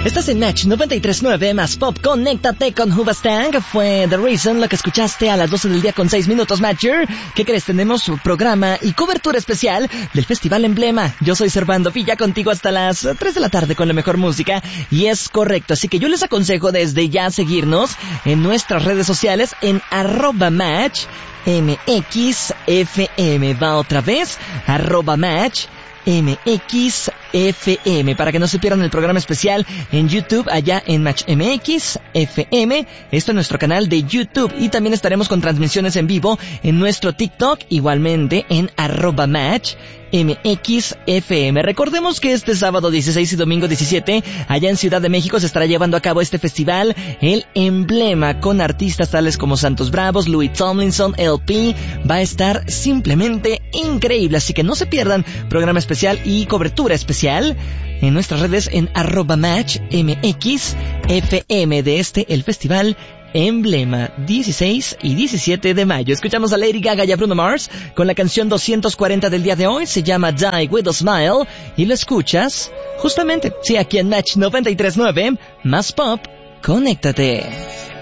Estás en Match 93.9 más Pop. Conéctate con Hoobastank. Fue The Reason lo que escuchaste a las 12 del día con 6 minutos, Matcher. ¿Qué crees? Tenemos su programa y cobertura especial del Festival Emblema. Yo soy Servando Villa, contigo hasta las 3 de la tarde con la mejor música. Y es correcto, así que yo les aconsejo desde ya seguirnos en nuestras redes sociales en @MatchMXFM. Va otra vez, @MatchMXFM, para que no se pierdan el programa especial en YouTube, allá en Match MX FM. Esto es nuestro canal de YouTube, y también estaremos con transmisiones en vivo en nuestro TikTok, igualmente en @MatchMXFM. Recordemos que este sábado 16 y domingo 17, allá en Ciudad de México, se estará llevando a cabo este festival, el Emblema, con artistas tales como Santos Bravos, Louis Tomlinson, LP. Va a estar simplemente increíble, así que no se pierdan programa especial y cobertura especial en nuestras redes en @MatchMXFM de el festival Emblema, 16 y 17 de mayo. Escuchamos a Lady Gaga y a Bruno Mars con la canción 240 del día de hoy. Se llama Die With a Smile y lo escuchas justamente, sí, aquí en Match 93.9 más Pop. Conéctate.